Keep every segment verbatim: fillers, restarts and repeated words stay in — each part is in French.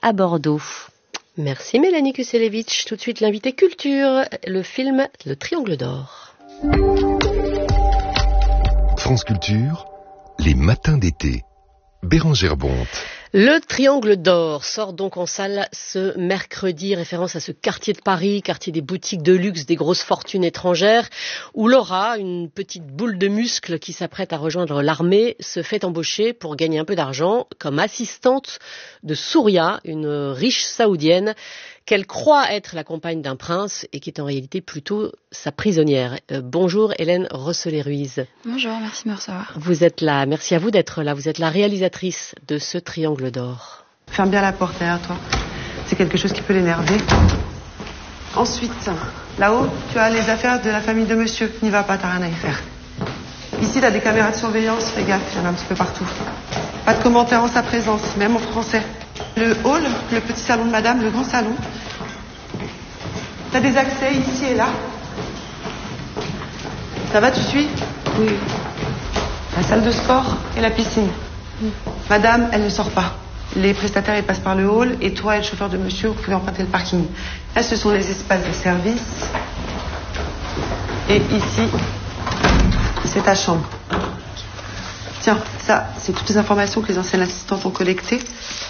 à Bordeaux. Merci Mélanie Kuselevitch. Tout de suite l'invité culture, le film Le Triangle d'Or. France Culture, les matins d'été. Bérengère Bonte. Le Triangle d'Or sort donc en salle ce mercredi, référence à ce quartier de Paris, quartier des boutiques de luxe, des grosses fortunes étrangères, où Laura, une petite boule de muscles qui s'apprête à rejoindre l'armée, se fait embaucher pour gagner un peu d'argent comme assistante de Souria, une riche saoudienne qu'elle croit être la compagne d'un prince et qui est en réalité plutôt sa prisonnière. Euh, bonjour Hélène Rosselet-Ruiz. Bonjour, merci de me recevoir. Vous êtes là, merci à vous d'être là. Vous êtes la réalisatrice de ce Triangle d'Or. Ferme bien la porte derrière toi. C'est quelque chose qui peut l'énerver. Ensuite, là-haut, tu as les affaires de la famille de monsieur. N'y va pas, t'as rien à y faire. Ici, t'as des caméras de surveillance, fais gaffe, il y en a un petit peu partout. Pas de commentaires en sa présence, même en français. Le hall, le petit salon de madame, le grand salon. T'as des accès ici et là. Ça va, tu suis? Oui. La salle de sport et la piscine. Oui. Madame, elle ne sort pas. Les prestataires, ils passent par le hall et toi et le chauffeur de monsieur, vous pouvez emprunter le parking. Là, ce sont les espaces de service. Et ici, c'est ta chambre. Tiens, ça, c'est toutes les informations que les anciennes assistantes ont collectées.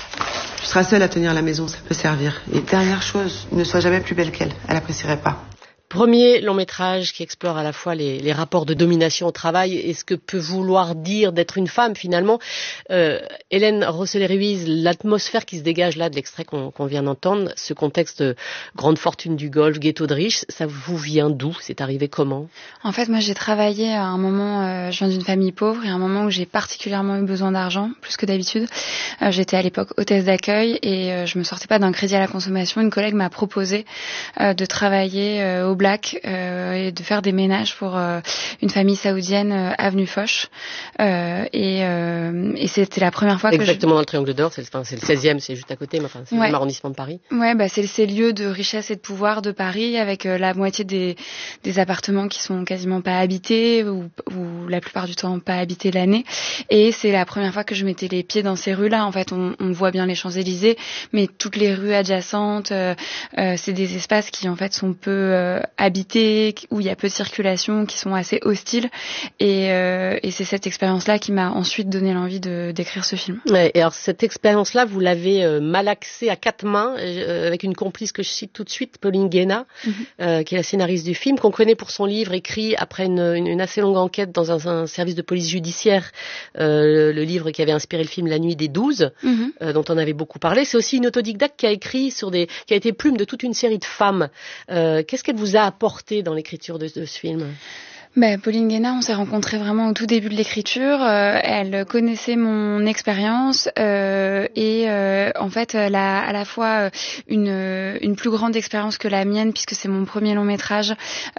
Tu seras seule à tenir la maison, ça peut servir. Et dernière chose, ne sois jamais plus belle qu'elle. Elle apprécierait pas. Premier long métrage qui explore à la fois les, les rapports de domination au travail et ce que peut vouloir dire d'être une femme finalement. Euh, Hélène Rosselet-Ruiz, l'atmosphère qui se dégage là de l'extrait qu'on, qu'on vient d'entendre, ce contexte de grande fortune du Golfe, ghetto de riches, ça vous vient d'où? C'est arrivé comment? En fait, moi j'ai travaillé à un moment, euh, je viens d'une famille pauvre et à un moment où j'ai particulièrement eu besoin d'argent, plus que d'habitude. Euh, j'étais à l'époque hôtesse d'accueil et euh, je me sortais pas d'un crédit à la consommation. Une collègue m'a proposé euh, de travailler euh, au Black euh, et de faire des ménages pour euh, une famille saoudienne euh, avenue Foch euh, et, euh, et c'était la première fois exactement que exactement je... dans le Triangle d'Or, c'est le, enfin, c'est le seizième, c'est juste à côté, mais enfin c'est ouais. l'arrondissement de Paris. Ouais, bah c'est ces lieux de richesse et de pouvoir de Paris avec euh, la moitié des des appartements qui sont quasiment pas habités ou, ou la plupart du temps pas habités l'année et c'est la première fois que je mettais les pieds dans ces rues-là. En fait, on, on voit bien les Champs-Élysées, mais toutes les rues adjacentes, euh, euh, c'est des espaces qui en fait sont peu euh, habités, où il y a peu de circulation, qui sont assez hostiles. Et, euh, et c'est cette expérience-là qui m'a ensuite donné l'envie de, d'écrire ce film. Ouais, et alors cette expérience-là, vous l'avez euh, malaxée à quatre mains, euh, avec une complice que je cite tout de suite, Pauline Guéna, mm-hmm. euh, qui est la scénariste du film, qu'on connaît pour son livre écrit après une, une, une assez longue enquête dans un, un service de police judiciaire, euh, le livre qui avait inspiré le film La Nuit des Douze, mm-hmm. euh, dont on avait beaucoup parlé. C'est aussi une autodidacte qui a écrit sur des, qui a été plume de toute une série de femmes. Euh, qu'est-ce qu'elle vous a apporté dans l'écriture de, de ce film? Ben, Pauline Guéna, on s'est rencontrés vraiment au tout début de l'écriture. Euh, elle connaissait mon expérience euh, et euh, en fait, elle a à la fois une, une plus grande expérience que la mienne puisque c'est mon premier long métrage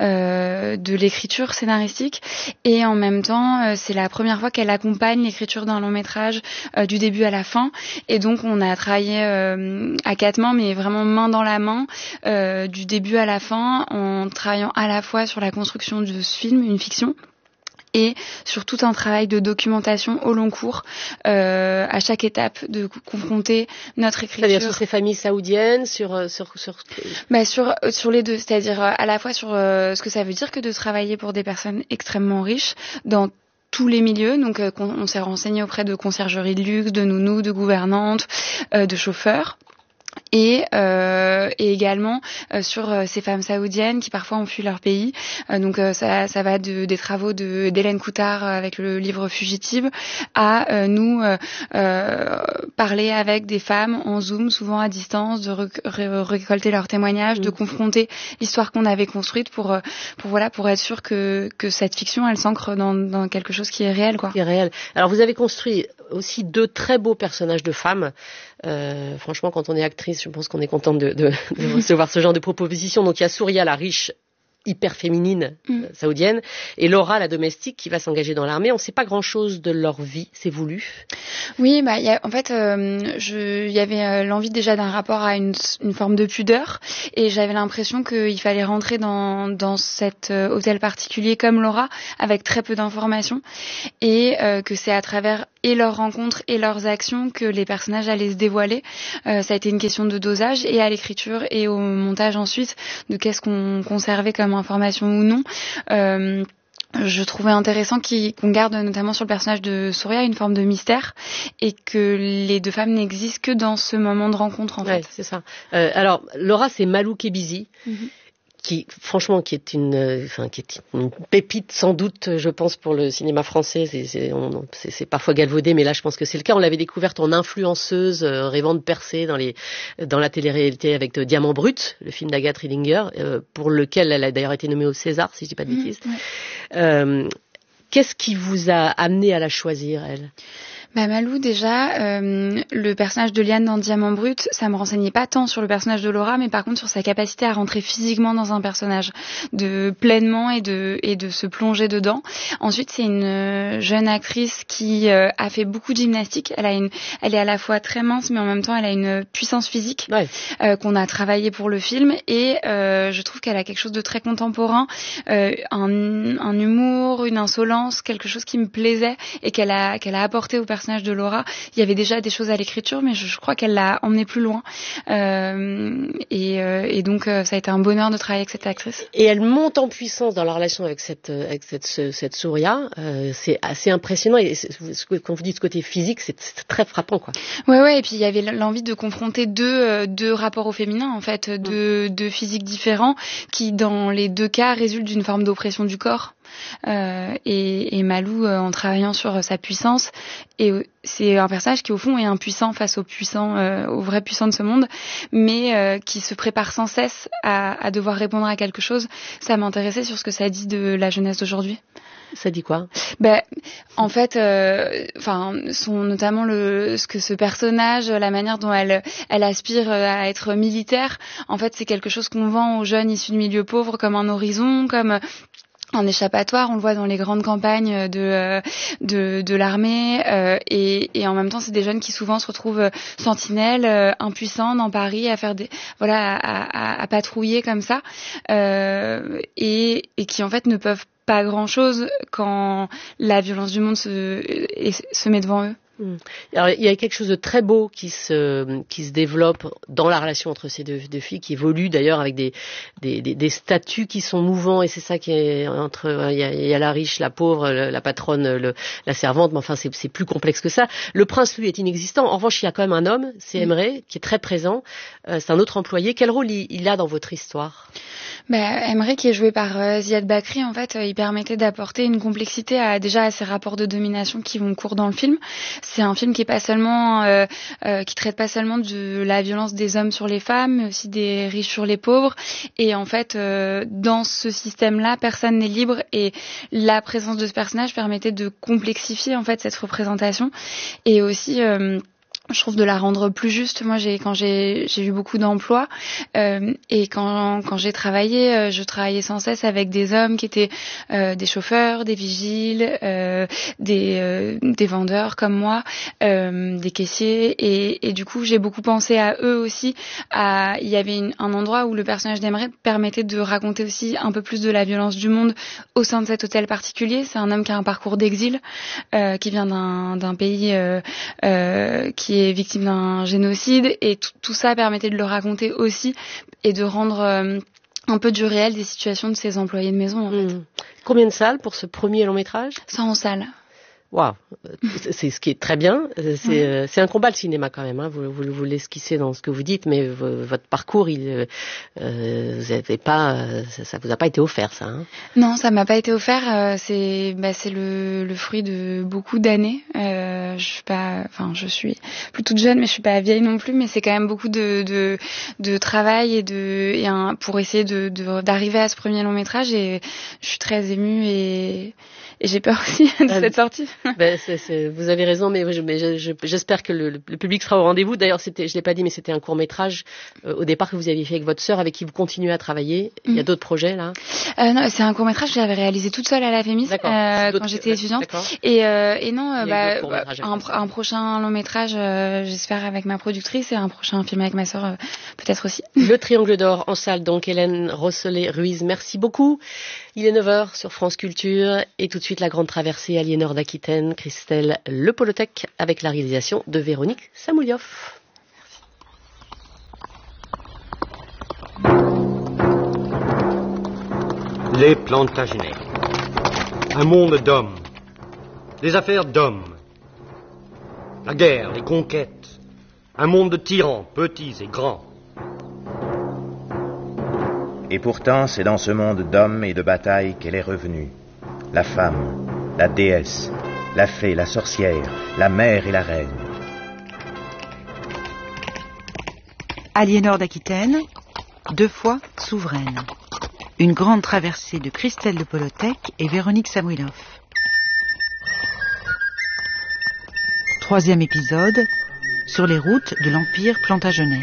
euh, de l'écriture scénaristique et en même temps, euh, c'est la première fois qu'elle accompagne l'écriture d'un long métrage euh, du début à la fin. Et donc, on a travaillé euh, à quatre mains, mais vraiment main dans la main, euh, du début à la fin, en travaillant à la fois sur la construction de ce film, une fiction, et sur tout un travail de documentation au long cours, euh, à chaque étape, de confronter notre écriture. C'est-à-dire sur ces familles saoudiennes, sur sur sur. Bah sur sur les deux, c'est-à-dire à la fois sur euh, ce que ça veut dire que de travailler pour des personnes extrêmement riches dans tous les milieux. Donc euh, on, on s'est renseigné auprès de conciergeries de luxe, de nounous, de gouvernantes, euh, de chauffeurs. Et, euh, et également euh, sur euh, ces femmes saoudiennes qui parfois ont fui leur pays. Euh, donc euh, ça, ça va de, des travaux de, d'Hélène Coutard euh, avec le livre Fugitive à euh, nous euh, euh, parler avec des femmes en Zoom, souvent à distance, de rec- ré- récolter leurs témoignages, mmh. de confronter l'histoire qu'on avait construite pour, euh, pour, voilà, pour être sûr que, que cette fiction, elle s'ancre dans, dans quelque chose qui est réel, quoi. Qui est réel. Alors vous avez construit aussi deux très beaux personnages de femmes. Euh, franchement, quand on est actrice, je pense qu'on est contente de, de, de recevoir ce genre de proposition. Donc il y a Souria, la riche, hyper féminine mm. euh, saoudienne, et Laura, la domestique, qui va s'engager dans l'armée. On ne sait pas grand-chose de leur vie, c'est voulu. Oui, bah, y a, en fait, euh, il y avait euh, l'envie déjà d'un rapport à une, une forme de pudeur, et j'avais l'impression qu'il fallait rentrer dans, dans cet euh, hôtel particulier comme Laura, avec très peu d'informations, et euh, que c'est à travers et leurs rencontres et leurs actions que les personnages allaient se dévoiler. Euh, ça a été une question de dosage, et à l'écriture et au montage ensuite, de qu'est-ce qu'on conservait comme information ou non. Euh, Je trouvais intéressant qu'on garde notamment sur le personnage de Surya une forme de mystère, et que les deux femmes n'existent que dans ce moment de rencontre en ouais, fait. C'est ça. Euh, alors Laura, c'est Malou Kebizi. Mm-hmm. Qui, franchement, qui est une, euh, enfin, qui est une pépite sans doute, je pense, pour le cinéma français. C'est, c'est, on, c'est, c'est parfois galvaudé, mais là, je pense que c'est le cas. On l'avait découverte en influenceuse, euh, rêvant de percer dans les, dans la télé-réalité avec de Diamant Brut, le film d'Agathe Riedinger, euh, pour lequel elle a d'ailleurs été nommée au César, si je dis pas de bêtises. Mmh, ouais. euh, qu'est-ce qui vous a amené à la choisir, elle? Bah Malou, déjà, euh, le personnage de Liane dans Diamant Brut, ça me renseignait pas tant sur le personnage de Laura, mais par contre sur sa capacité à rentrer physiquement dans un personnage, de pleinement et de et de se plonger dedans. Ensuite, c'est une jeune actrice qui euh, a fait beaucoup de gymnastique. Elle a une, elle est à la fois très mince, mais en même temps, elle a une puissance physique ouais. euh, qu'on a travaillé pour le film. Et euh, je trouve qu'elle a quelque chose de très contemporain, euh, un, un humour, une insolence, quelque chose qui me plaisait et qu'elle a qu'elle a apporté au personnage personnage de Laura. Il y avait déjà des choses à l'écriture, mais je, je crois qu'elle l'a emmené plus loin. Euh, et, euh, et donc, euh, ça a été un bonheur de travailler avec cette actrice. Et elle monte en puissance dans la relation avec cette, avec cette, ce, cette Surya. Euh, c'est assez impressionnant. Et quand vous dites ce côté physique, c'est, c'est très frappant, quoi. Ouais, ouais. Et puis, il y avait l'envie de confronter deux, deux rapports au féminin, en fait, deux, mmh. deux physiques différents qui, dans les deux cas, résultent d'une forme d'oppression du corps. Euh, et, et Malou, euh, en travaillant sur sa puissance, et c'est un personnage qui au fond est impuissant face aux puissants, euh, aux vrais puissants de ce monde, mais euh, qui se prépare sans cesse à, à devoir répondre à quelque chose. Ça m'intéressait sur ce que ça dit de la jeunesse d'aujourd'hui. Ça dit quoi? Ben, en fait, enfin, euh, son notamment le ce que ce personnage, la manière dont elle elle aspire à être militaire. En fait, c'est quelque chose qu'on vend aux jeunes issus de milieux pauvres comme un horizon, comme un échappatoire. On le voit dans les grandes campagnes de de, de l'armée, euh, et, et en même temps, c'est des jeunes qui souvent se retrouvent sentinelles, euh, impuissants dans Paris, à faire des voilà, à, à, à patrouiller comme ça, euh, et, et qui en fait ne peuvent pas grand-chose quand la violence du monde se, se met devant eux. Alors, il y a quelque chose de très beau qui se qui se développe dans la relation entre ces deux, deux filles, qui évolue d'ailleurs avec des, des des des statuts qui sont mouvants, et c'est ça qui est entre il y a, il y a la riche, la pauvre, la patronne, le, la servante, mais enfin c'est c'est plus complexe que ça. Le prince lui est inexistant. En revanche, il y a quand même un homme, c'est Emre, qui est très présent. Euh, c'est un autre employé. Quel rôle il, il a dans votre histoire? Bah, Emre, qui est joué par euh, Ziad Bakri, en fait, euh, il permettait d'apporter une complexité à déjà à ces rapports de domination qui vont court dans le film. C'est un film qui est pas seulement, euh, euh, qui traite pas seulement de la violence des hommes sur les femmes, mais aussi des riches sur les pauvres. Et en fait, euh, dans ce système-là, personne n'est libre. Et la présence de ce personnage permettait de complexifier en fait cette représentation, et aussi euh, je trouve de la rendre plus juste. Moi, j'ai quand j'ai j'ai eu beaucoup d'emplois, euh, et quand quand j'ai travaillé, euh, je travaillais sans cesse avec des hommes qui étaient euh, des chauffeurs, des vigiles, euh, des euh, des vendeurs comme moi, euh, des caissiers, et et du coup, j'ai beaucoup pensé à eux aussi. À il y avait une, un endroit où le personnage d'Emre permettait de raconter aussi un peu plus de la violence du monde au sein de cet hôtel particulier. C'est un homme qui a un parcours d'exil, euh, qui vient d'un d'un pays euh, euh, qui est victime d'un génocide, et tout, tout ça permettait de le raconter aussi et de rendre euh, un peu du réel des situations de ces employés de maison. En mmh. fait. Combien de salles pour ce premier long métrage? cent salles. Waouh, c'est ce qui est très bien. C'est, ouais. c'est un combat le cinéma quand même. Hein. Vous, vous, vous l'esquissez dans ce que vous dites, mais v- votre parcours, il, euh, vous avez pas, ça, ça vous a pas été offert, ça. Hein. Non, ça m'a pas été offert. Euh, c'est, bah, c'est le, le fruit de beaucoup d'années. Euh, je suis pas, enfin, je suis plus toute jeune, mais je suis pas vieille non plus. Mais c'est quand même beaucoup de, de, de travail et de, et un, pour essayer de, de, d'arriver à ce premier long métrage. Et je suis très émue et. Et j'ai peur aussi de cette sortie. Ben, c'est, c'est, vous avez raison, mais, je, mais je, je, j'espère que le, le public sera au rendez-vous. D'ailleurs, c'était, je l'ai pas dit, mais c'était un court métrage euh, au départ que vous aviez fait avec votre sœur, avec qui vous continuez à travailler. Il y a mmh. d'autres projets là. Euh, non, c'est un court métrage que j'avais réalisé toute seule à la Fémis euh, quand j'étais étudiante. D'accord. Et, euh, et non, euh, bah, un, un prochain long métrage, euh, j'espère avec ma productrice, et un prochain film avec ma sœur, euh, peut-être aussi. Le Triangle d'Or en salle, donc Hélène Rosselet-Ruiz, merci beaucoup. Il est neuf heures sur France Culture, et tout de suite la grande traversée Aliénor d'Aquitaine. d'Aquitaine, Christelle Lepolotec, avec la réalisation de Véronique Samoulioff. Les Plantagenets. Un monde d'hommes. Des affaires d'hommes. La guerre, les conquêtes. Un monde de tyrans, petits et grands. Et pourtant, c'est dans ce monde d'hommes et de batailles qu'elle est revenue. La femme, la déesse, la fée, la sorcière, la mère et la reine. Aliénor d'Aquitaine, deux fois souveraine. Une grande traversée de Christelle Lepolotec et Véronique Samoulioff. Troisième épisode, sur les routes de l'Empire Plantagenet.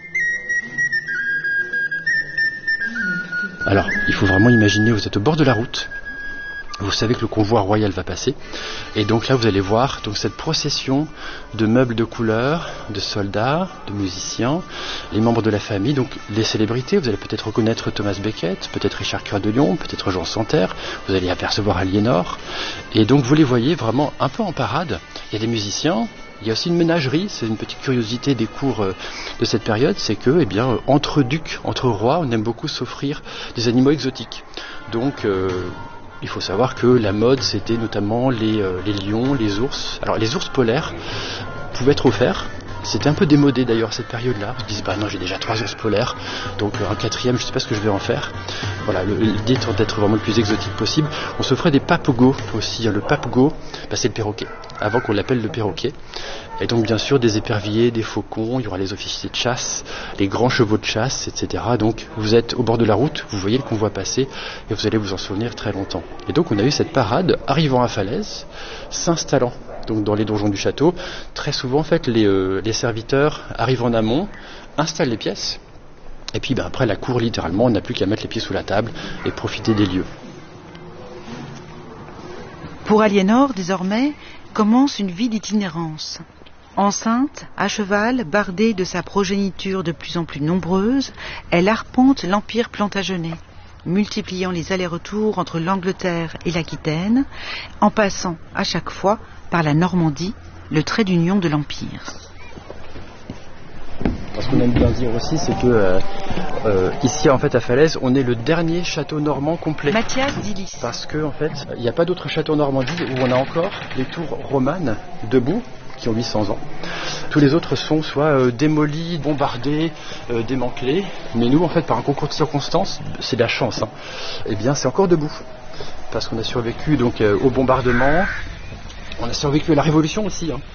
Alors, il faut vraiment imaginer, vous êtes au bord de la route, vous savez que le convoi royal va passer, et donc là vous allez voir donc cette procession de meubles de couleur, de soldats, de musiciens, les membres de la famille, donc les célébrités, vous allez peut-être reconnaître Thomas Becket, peut-être Richard Coeur de Lion, peut-être Jean Santerre, vous allez apercevoir Aliénor, et donc vous les voyez vraiment un peu en parade. Il y a des musiciens, il y a aussi une ménagerie, c'est une petite curiosité des cours de cette période, c'est que, eh bien, entre ducs, entre rois, on aime beaucoup s'offrir des animaux exotiques. Donc, euh, il faut savoir que la mode, c'était notamment les, euh, les lions, les ours. Alors, les ours polaires pouvaient être offerts. C'était un peu démodé d'ailleurs cette période-là. Ils se disent, bah non, j'ai déjà trois ours polaires, donc un quatrième, je ne sais pas ce que je vais en faire. Voilà, l'idée étant d'être vraiment le plus exotique possible. On s'offrait des papegos aussi. Le papego, bah, c'est le perroquet, avant qu'on l'appelle le perroquet. Et donc bien sûr des éperviers, des faucons, il y aura les officiers de chasse, les grands chevaux de chasse, et cetera. Donc vous êtes au bord de la route, vous voyez le convoi passer et vous allez vous en souvenir très longtemps. Et donc on a eu cette parade arrivant à Falaise, s'installant donc dans les donjons du château. Très souvent en fait les, euh, les serviteurs arrivent en amont, installent les pièces et puis ben, après la cour littéralement on n'a plus qu'à mettre les pieds sous la table et profiter des lieux. Pour Aliénor désormais commence une vie d'itinérance. Enceinte, à cheval, bardée de sa progéniture de plus en plus nombreuse, elle arpente l'Empire Plantagenet, multipliant les allers-retours entre l'Angleterre et l'Aquitaine, en passant à chaque fois par la Normandie, le trait d'union de l'Empire. Ce qu'on aime bien dire aussi, c'est que euh, euh, ici en fait à Falaise, on est le dernier château normand complet. Mathias Dillis. Parce que en fait, il n'y a pas d'autre château en Normandie où on a encore les tours romanes debout, qui ont huit cents ans. Tous les autres sont soit euh, démolis, bombardés, euh, démantelés. Mais nous, en fait, par un concours de circonstances, c'est de la chance. Hein, eh bien, c'est encore debout. Parce qu'on a survécu donc euh, au bombardement. On a survécu à la Révolution aussi. Hein.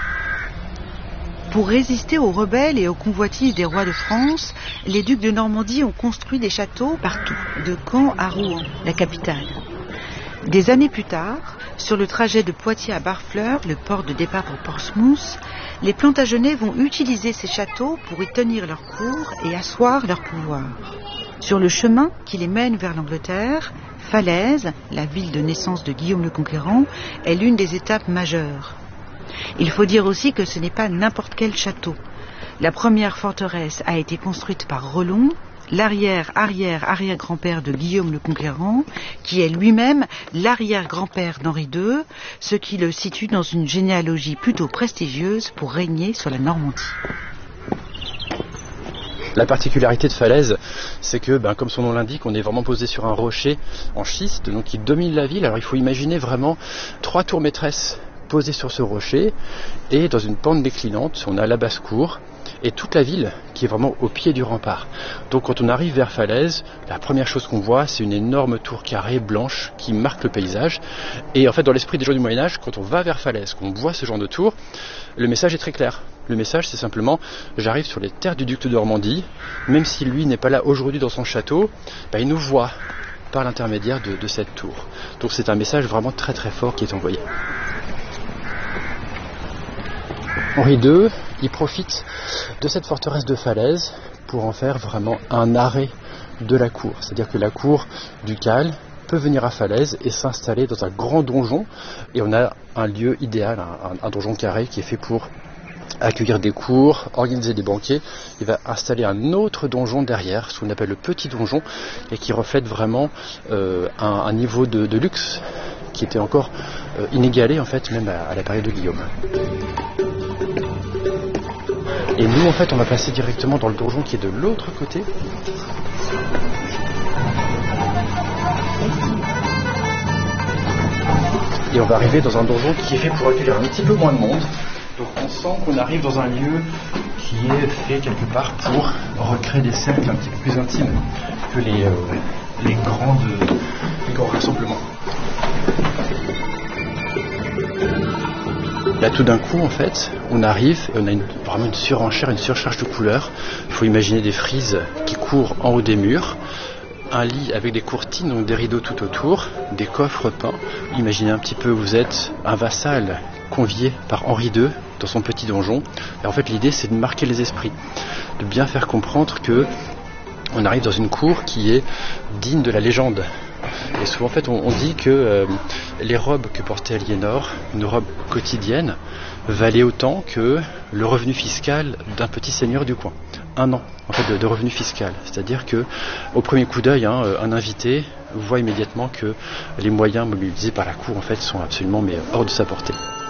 Pour résister aux rebelles et aux convoitises des rois de France, les ducs de Normandie ont construit des châteaux partout, de Caen à Rouen, la capitale. Des années plus tard, sur le trajet de Poitiers à Barfleur, le port de départ pour Portsmouth, les Plantagenets vont utiliser ces châteaux pour y tenir leur cour et asseoir leur pouvoir. Sur le chemin qui les mène vers l'Angleterre, Falaise, la ville de naissance de Guillaume le Conquérant, est l'une des étapes majeures. Il faut dire aussi que ce n'est pas n'importe quel château. La première forteresse a été construite par Rollon, l'arrière-arrière-arrière-grand-père de Guillaume le Conquérant, qui est lui-même l'arrière-grand-père d'Henri deux, ce qui le situe dans une généalogie plutôt prestigieuse pour régner sur la Normandie. La particularité de Falaise, c'est que, ben, comme son nom l'indique, on est vraiment posé sur un rocher en schiste, donc qui domine la ville. Alors il faut imaginer vraiment trois tours maîtresses posées sur ce rocher, et dans une pente déclinante, on a la basse-cour, et toute la ville qui est vraiment au pied du rempart. Donc quand on arrive vers Falaise, la première chose qu'on voit, c'est une énorme tour carrée blanche qui marque le paysage. Et en fait, dans l'esprit des gens du Moyen-Âge, quand on va vers Falaise, qu'on voit ce genre de tour, le message est très clair. Le message, c'est simplement, j'arrive sur les terres du duc de Normandie, même si lui n'est pas là aujourd'hui dans son château, bah, il nous voit par l'intermédiaire de, de cette tour. Donc c'est un message vraiment très très fort qui est envoyé. Henri deux, il profite de cette forteresse de Falaise pour en faire vraiment un arrêt de la cour. C'est-à-dire que la cour ducale peut venir à Falaise et s'installer dans un grand donjon. Et on a un lieu idéal, un, un donjon carré qui est fait pour accueillir des cours, organiser des banquets. Il va installer un autre donjon derrière, ce qu'on appelle le petit donjon, et qui reflète vraiment euh, un, un niveau de, de luxe qui était encore euh, inégalé en fait, même à, à la période de Guillaume. Et nous, en fait, on va passer directement dans le donjon qui est de l'autre côté. Et on va arriver dans un donjon qui est fait pour accueillir un petit peu moins de monde. Donc on sent qu'on arrive dans un lieu qui est fait quelque part pour recréer des cercles un petit peu plus intimes que les, euh, les, grandes, les grands rassemblements. Là tout d'un coup en fait on arrive et on a une, vraiment une surenchère, une surcharge de couleurs. Il faut imaginer des frises qui courent en haut des murs, un lit avec des courtines, donc des rideaux tout autour, des coffres peints. Imaginez un petit peu, vous êtes un vassal convié par Henri deux dans son petit donjon. Et en fait l'idée c'est de marquer les esprits, de bien faire comprendre que on arrive dans une cour qui est digne de la légende. Et souvent en fait on, on dit que euh, les robes que portait Aliénor, une robe quotidienne, valait autant que le revenu fiscal d'un petit seigneur du coin. Un an en fait de, de revenu fiscal. C'est-à-dire que au premier coup d'œil, hein, un invité voit immédiatement que les moyens mobilisés par la cour en fait sont absolument mais hors de sa portée.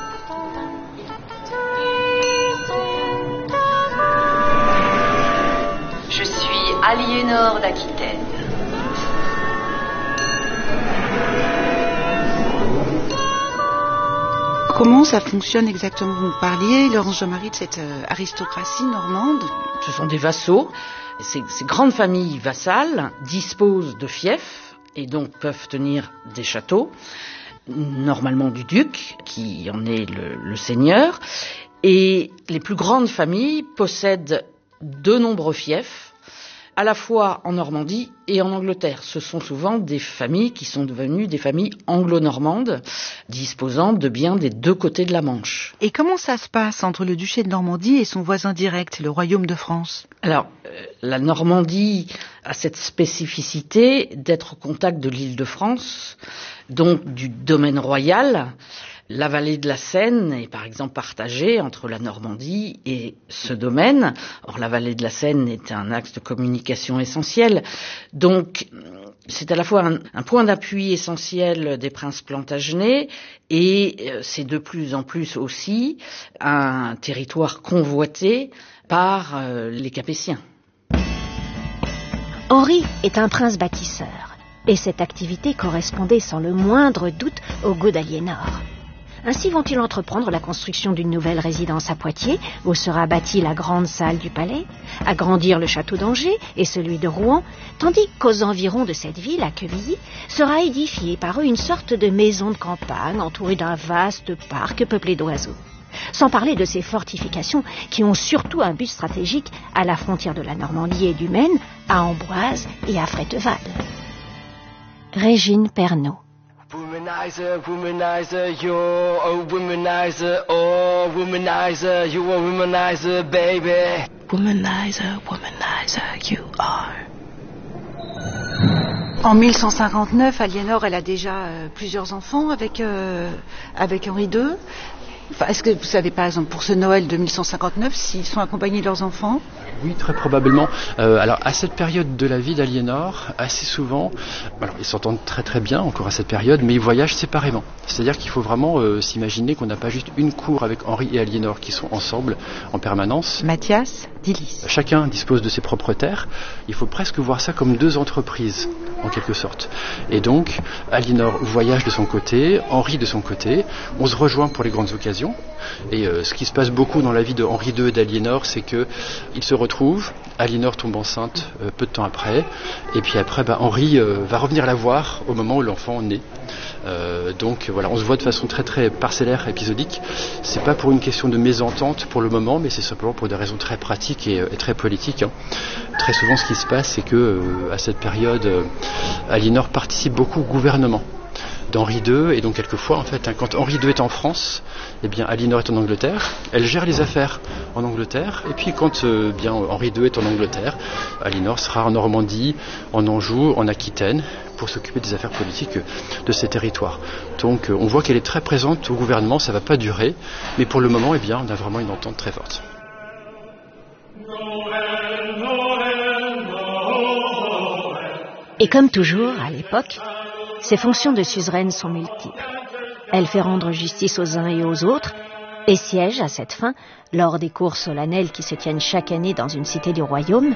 Je suis Aliénor d'Aquitaine. Comment ça fonctionne exactement? Vous me parliez, Laurence Jean-Marie, de cette euh, aristocratie normande. Ce sont des vassaux. Ces, ces grandes familles vassales disposent de fiefs et donc peuvent tenir des châteaux, normalement du duc, qui en est le, le seigneur. Et les plus grandes familles possèdent de nombreux fiefs, à la fois en Normandie et en Angleterre. Ce sont souvent des familles qui sont devenues des familles anglo-normandes, disposant de biens des deux côtés de la Manche. Et comment ça se passe entre le duché de Normandie et son voisin direct, le royaume de France? Alors, euh, la Normandie a cette spécificité d'être au contact de l'île de France, donc du domaine royal. La vallée de la Seine est par exemple partagée entre la Normandie et ce domaine. Or, la vallée de la Seine est un axe de communication essentiel. Donc, c'est à la fois un, un point d'appui essentiel des princes plantagenets et c'est de plus en plus aussi un territoire convoité par euh, les Capétiens. Henri est un prince bâtisseur et cette activité correspondait sans le moindre doute au goût d'Aliénor. Ainsi vont-ils entreprendre la construction d'une nouvelle résidence à Poitiers, où sera bâtie la grande salle du palais, agrandir le château d'Angers et celui de Rouen, tandis qu'aux environs de cette ville, à Quevilly, sera édifiée par eux une sorte de maison de campagne entourée d'un vaste parc peuplé d'oiseaux. Sans parler de ces fortifications qui ont surtout un but stratégique à la frontière de la Normandie et du Maine, à Amboise et à Fréteval. Régine Pernaut. Womanizer, womanizer, you're a womanizer, oh, womanizer, you're a womanizer, baby. Womanizer, womanizer, you are. En mille cent cinquante-neuf, Aliénor, elle a déjà euh, plusieurs enfants avec, euh, avec Henri deux. Enfin, est-ce que vous savez, par exemple, pour ce Noël de mille cent cinquante-neuf, s'ils sont accompagnés de leurs enfants? Oui, très probablement. Euh, alors, à cette période de la vie d'Aliénor, assez souvent, alors ils s'entendent très très bien encore à cette période, mais ils voyagent séparément. C'est-à-dire qu'il faut vraiment euh, s'imaginer qu'on n'a pas juste une cour avec Henri et Aliénor qui sont ensemble en permanence. Mathias, Dilis. Chacun dispose de ses propres terres. Il faut presque voir ça comme deux entreprises, en quelque sorte. Et donc, Aliénor voyage de son côté, Henri de son côté. On se rejoint pour les grandes occasions. Et euh, ce qui se passe beaucoup dans la vie de Henri deux et d'Aliénor, c'est que ils se retrouvent. Aliénor tombe enceinte euh, peu de temps après. Et puis après, bah, Henri euh, va revenir la voir au moment où l'enfant naît. Euh, donc voilà, on se voit de façon très très parcellaire, épisodique. C'est pas pour une question de mésentente pour le moment, mais c'est simplement pour des raisons très pratiques et, et très politiques. Hein. Très souvent, ce qui se passe, c'est que euh, à cette période, euh, Aliénor participe beaucoup au gouvernement d'Henri deux, et donc quelquefois en fait, hein, quand Henri deux est en France, eh bien Aliénor est en Angleterre, elle gère les affaires en Angleterre, et puis quand euh, bien Henri deux est en Angleterre, Aliénor sera en Normandie, en Anjou, en Aquitaine, pour s'occuper des affaires politiques de ces territoires. Donc euh, on voit qu'elle est très présente au gouvernement, ça ne va pas durer, mais pour le moment, eh bien, on a vraiment une entente très forte. Et comme toujours, à l'époque, ses fonctions de suzeraine sont multiples. Elle fait rendre justice aux uns et aux autres et siège à cette fin lors des cours solennelles qui se tiennent chaque année dans une cité du royaume